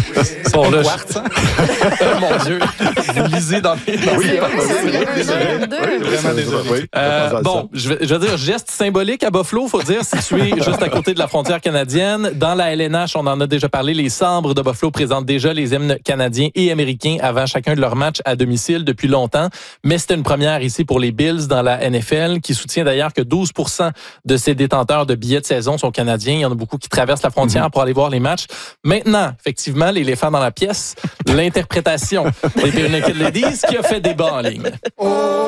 Bon, là, Quartz, hein? mon Dieu, vous lisez dans les... Vraiment désolé. Bon, je veux dire, geste symbolique à Buffalo, faut dire, situé juste à côté de la frontière canadienne. Dans la LNH, on en a déjà parlé, les Sabres de Buffalo présentent déjà les hymnes canadiens et américains avant chacun de leurs matchs à domicile depuis longtemps. Mais c'était une première ici pour les Bills dans la NFL, qui soutient d'ailleurs que 12% de ses détenteurs de billets de saison sont canadiens. Il y en a beaucoup qui traversent la frontière pour aller voir les matchs. Maintenant, effectivement, l'éléphant dans la pièce, l'interprétation des Bare Naked Ladies qui a fait débat en ligne.